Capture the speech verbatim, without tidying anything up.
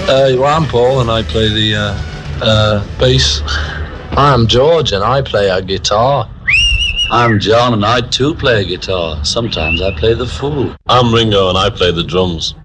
Uh, well, I'm Paul, and I play the uh, uh, bass. I'm George, and I play a guitar. I'm John, and I too play a guitar. Sometimes I play the fool. I'm Ringo, and I play the drums.